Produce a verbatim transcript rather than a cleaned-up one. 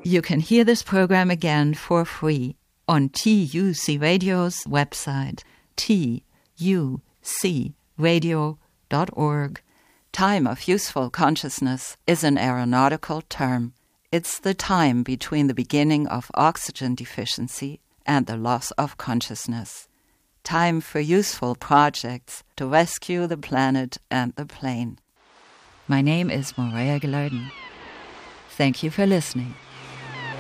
You can hear this program again for free on T U C Radio's website, T U C radio dot org. Time of useful consciousness is an aeronautical term. It's the time between the beginning of oxygen deficiency and the loss of consciousness. Time for useful projects to rescue the planet and the plane. My name is Morea Gilardin. Thank you for listening.